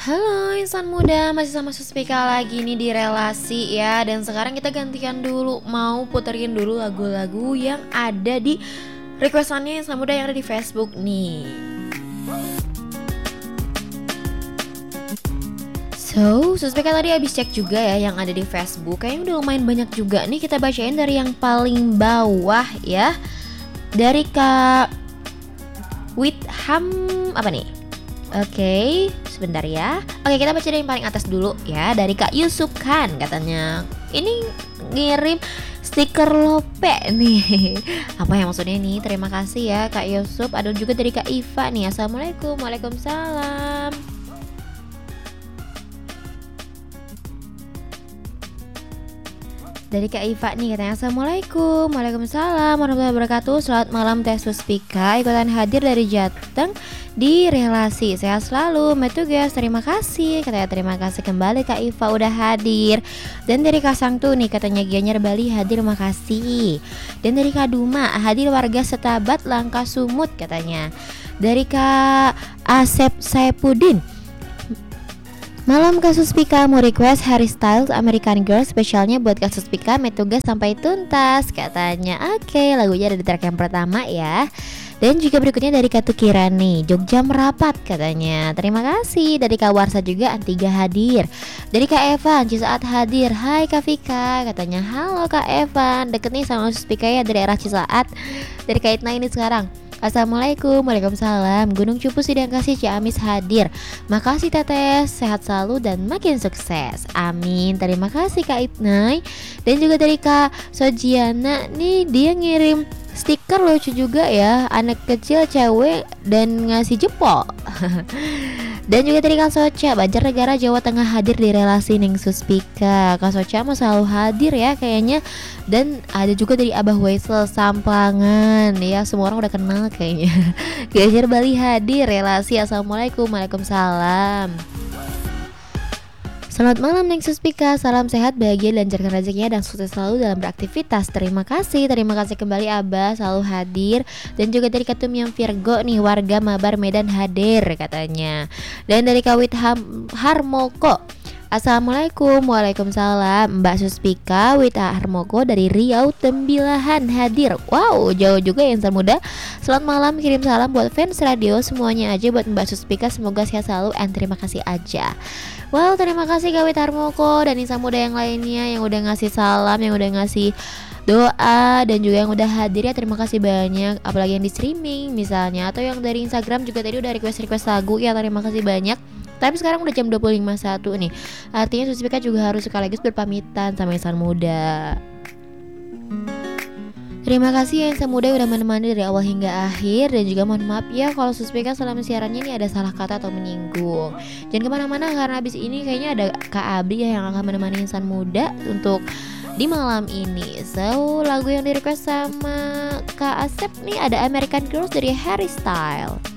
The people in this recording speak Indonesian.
Halo insan muda, masih sama Suspika lagi nih di relasi ya. Dan sekarang kita gantian dulu, mau puterin dulu lagu-lagu yang ada di requestannya insan muda yang ada di Facebook nih. So, Suspika tadi habis cek juga ya yang ada di Facebook. Kayaknya udah lumayan banyak juga nih, kita bacain dari yang paling bawah ya. Dari Kak Witham apa nih? Oke, sebentar ya. Oke, kita baca dari yang paling atas dulu ya. Dari Kak Yusuf Khan katanya. Ini ngirim stiker lope nih. Apa yang maksudnya nih? Terima kasih ya Kak Yusuf. Ada juga dari Kak Iva nih. Assalamualaikum. Waalaikumsalam. Dari Kak Iva nih katanya Assalamualaikum. Waalaikumsalam warahmatullahi wabarakatuh. Selamat malam Teh Suspika. Ikutan hadir dari Jateng di relasi. Sehat selalu Metugas. Terima kasih. Katanya terima kasih kembali Kak Iva udah hadir. Dan dari Kak Sangtu nih katanya Gianyar Bali hadir, makasih. Dan dari Kak Duma hadir warga Setabat Langka Sumut katanya. Dari Kak Asep Saipudin, malam kasus Pika mau request Harry Styles American Girl spesialnya buat kasus Pika Metugas sampai tuntas katanya. Oke, lagunya ada di track yang pertama ya. Dan juga berikutnya dari Katu Kirani, Jogja merapat katanya. Terima kasih. Dari Kak Warsa juga Antiga hadir. Dari Kak Evan Cisaat hadir. Hai Kak Vika katanya. Halo Kak Evan, deket nih sama kasus Pika ya dari arah Cisaat. Dari Kak Itna ini sekarang. Assalamualaikum, waalaikumsalam. Gunung Cupu Sidang Kasih Ciamis hadir. Makasih Tetes, sehat selalu dan makin sukses. Amin. Terima kasih Kak Ibnai. Dan juga dari Kak Sojiana nih, dia ngirim stiker lucu juga ya, anak kecil cewek dan ngasih jempol. Dan juga dari Kak Soca, Banjarnegara Jawa Tengah hadir di relasi Ning Suspika. Kak Soca mah selalu hadir ya kayaknya. Dan ada juga dari Abah Waisel Sampangan ya, semua orang udah kenal kayaknya. Gianyar Bali hadir relasi. Assalamualaikum, waalaikumsalam. Selamat malam Neng Suspika, salam sehat, bahagia, lancarkan rezekinya dan sukses selalu dalam beraktivitas. Terima kasih kembali Abah selalu hadir. Dan juga dari Ketum yang Virgo nih, warga Mabar Medan hadir katanya. Dan dari Kawit Harmoko, Assalamualaikum, waalaikumsalam. Mbak Suspika Wita Harmoko dari Riau Tembilahan hadir. Wow, jauh juga ya insan muda. Selamat malam, kirim salam buat fans radio semuanya aja buat Mbak Suspika, semoga sehat selalu and terima kasih aja. Wow, terima kasih Kak Wita Harmoko dan insan muda yang lainnya yang udah ngasih salam, yang udah ngasih doa dan juga yang udah hadir ya, terima kasih banyak. Apalagi yang di streaming misalnya atau yang dari Instagram juga tadi udah request lagu ya, terima kasih banyak. Tapi sekarang udah jam 25.01 nih. Artinya Suspika juga harus sekaligus berpamitan sama insan muda. Terima kasih ya insan muda yang udah menemani dari awal hingga akhir. Dan juga mohon maaf ya kalau Suspika selama siarannya ini ada salah kata atau menyinggung. Jangan kemana-mana karena abis ini kayaknya ada Kak Abi ya yang akan menemani insan muda untuk di malam ini. So lagu yang di request sama Kak Asep nih ada American Girls dari Harry Styles.